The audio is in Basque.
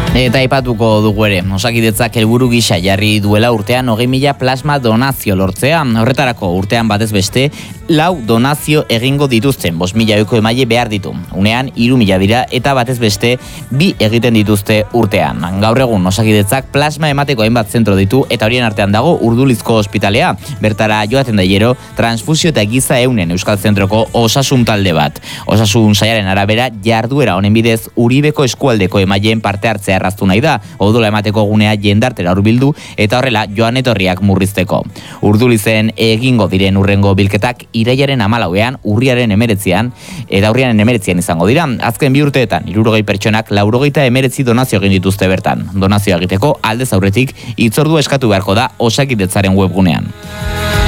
Eta aipatuko dugu ere, Osakidetzak helburu gisa jarri duela urtean 20.000 plasma donazio lortzea. Horretarako urtean batez beste 4 donazio egingo dituzten, 5.000 euro emaile behar ditu. Unean 3.000 dira eta batez beste 2 egiten dituzte urtean. Gaur egun Osakidetzak plasma emateko hainbat zentro ditu eta horien artean dago Urdulizko ospitalea. Bertara joaten da hilero transfusio eta giza eunen Euskal Zentroko osasun talde bat. Osasun sailaren arabera jarduera honen bidez Uribeko eskualdeko emaileen parte hartzea erraztu nahi da, odola emateko gunea jendartera hurbildu eta horrela joan etorriak murrizteko. Urdulizen egingo diren urrengo bilketak irailaren 14ean, urriaren 19ean eta urriaren 19ean izango dira. Azken 2 urteetan 60 pertsonak 99 donazio egin dituzte bertan. Donazioa egiteko aldez aurretik hitzordua eskatu beharko da Osakidetzaren webgunean.